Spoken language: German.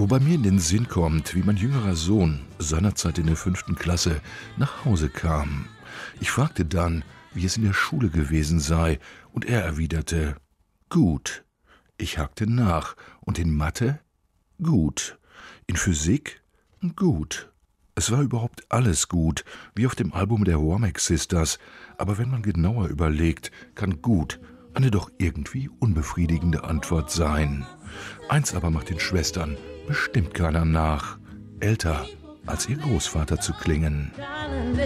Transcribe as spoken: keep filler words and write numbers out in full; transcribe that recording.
Wobei mir in den Sinn kommt, wie mein jüngerer Sohn seinerzeit in der fünften Klasse nach Hause kam. Ich fragte dann, wie es in der Schule gewesen sei, und er erwiderte: Gut. Ich hakte nach: Und in Mathe? Gut. In Physik? Gut. Es war überhaupt alles gut, wie auf dem Album der Womack Sisters, aber wenn man genauer überlegt, kann gut eine doch irgendwie unbefriedigende Antwort sein. Eins aber macht den Schwestern bestimmt keiner nach: älter als ihr Großvater zu klingen.